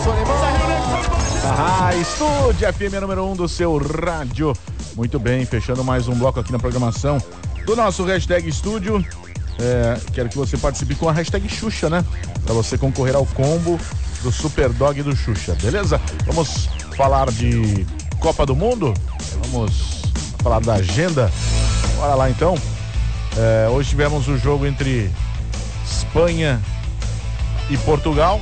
Estúdio FM número 1 do seu rádio. Muito bem, fechando mais um bloco aqui na programação do nosso hashtag Estúdio. Quero que você participe com a hashtag Xuxa, né? Pra você concorrer ao combo do Super Dog do Xuxa, beleza? Vamos falar de Copa do Mundo? Vamos falar da agenda? Bora lá então. Hoje tivemos o jogo entre Espanha e Portugal.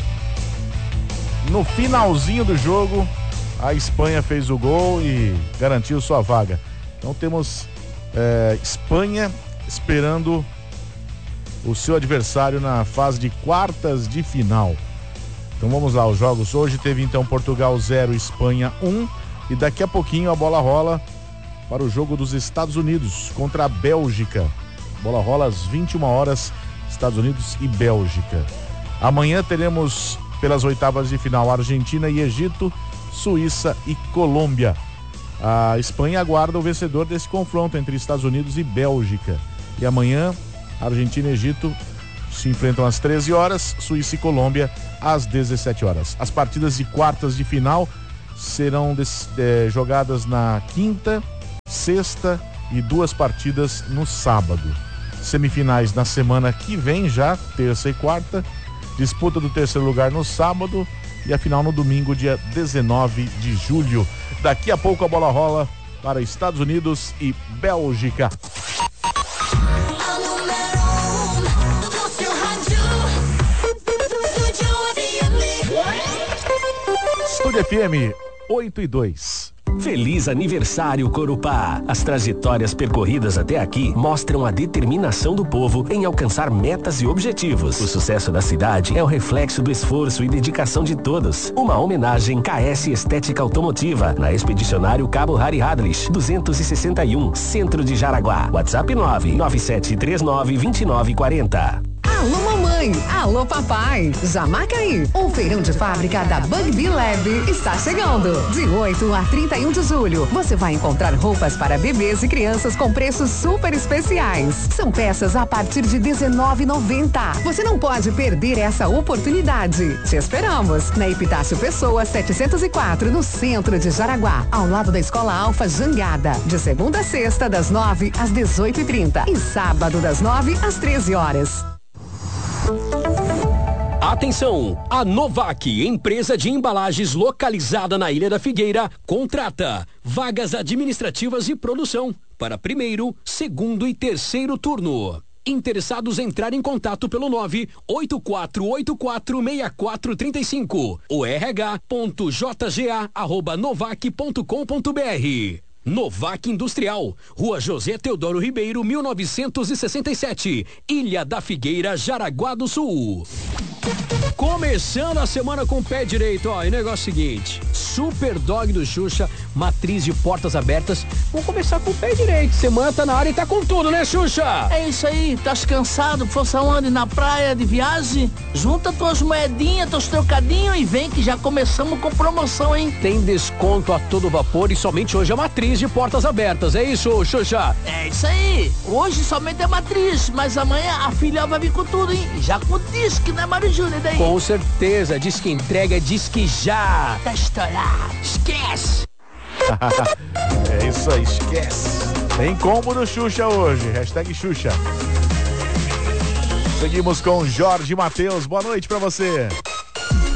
No finalzinho do jogo, a Espanha fez o gol e garantiu sua vaga. Então temos Espanha esperando o seu adversário na fase de quartas de final. Então vamos lá, os jogos. Hoje teve então Portugal 0, Espanha 1. E daqui a pouquinho a bola rola para o jogo dos Estados Unidos contra a Bélgica. A bola rola às 21 horas, Estados Unidos e Bélgica. Amanhã teremos pelas oitavas de final Argentina e Egito, Suíça e Colômbia. A Espanha aguarda o vencedor desse confronto entre Estados Unidos e Bélgica. E amanhã Argentina e Egito se enfrentam às 13 horas, Suíça e Colômbia às 17 horas. As partidas de quartas de final serão jogadas na quinta, sexta e 2 partidas no sábado. Semifinais na semana que vem já, terça e quarta. Disputa do terceiro lugar no sábado e a final no domingo, dia 19 de julho. Daqui a pouco a bola rola para Estados Unidos e Bélgica. Estúdio FM 8:02. Feliz aniversário, Corupá! As trajetórias percorridas até aqui mostram a determinação do povo em alcançar metas e objetivos. O sucesso da cidade é o reflexo do esforço e dedicação de todos. Uma homenagem KS Estética Automotiva, na Expedicionário Cabo Hari Hadlich, 261, Centro de Jaraguá. WhatsApp 997392940. Alô mamãe, alô papai, já marca aí, o feirão de fábrica da Bug Bee Lab está chegando. De 8 a 31 de julho, você vai encontrar roupas para bebês e crianças com preços super especiais. São peças a partir de R$19,90. Você não pode perder essa oportunidade. Te esperamos na Epitácio Pessoa 704, no centro de Jaraguá, ao lado da Escola Alfa Jangada. De segunda a sexta, das 9 às 18h30 e sábado das 9 às 13 horas. Atenção! A Novac, empresa de embalagens localizada na Ilha da Figueira, contrata vagas administrativas e produção para primeiro, segundo e terceiro turno. Interessados entrar em contato pelo 984846435 ou rh.jga@novac.com.br. Novac Industrial, Rua José Teodoro Ribeiro, 1967, Ilha da Figueira, Jaraguá do Sul. Começando a semana com o pé direito, ó, e o negócio é o seguinte: Super Dog do Xuxa, matriz de portas abertas. Vamos começar com o pé direito. Semana tá na área e tá com tudo, né, Xuxa? É isso aí, tá cansado, força onde na praia de viagem? Junta tuas moedinhas, teus trocadinhos e vem que já começamos com promoção, hein? Tem desconto a todo vapor e somente hoje é matriz de portas abertas, é isso, Xuxa? É isso aí, hoje somente é matriz, mas amanhã a filial vai vir com tudo, hein? Já com disque, né, Mário Júnior, daí? Com certeza, diz que entrega, diz que já. Tá estourado, esquece. É isso aí, esquece. Tem combo do Xuxa hoje, hashtag Xuxa. Seguimos com Jorge Mateus, boa noite pra você.